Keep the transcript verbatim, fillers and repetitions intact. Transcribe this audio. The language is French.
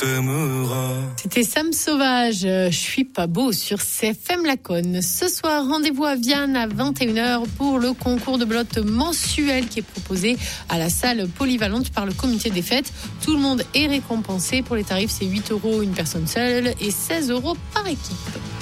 t'aimeras. C'était Sam Sauvage, je suis pas beau sur C F M Laconne. Ce soir, rendez-vous à Vianne à vingt et une heures pour le concours de belote mensuel qui est proposé à la salle polyvalente par le comité des fêtes. Tout le monde est récompensé. Pour les tarifs, c'est huit euros une personne seule et seize euros par équipe.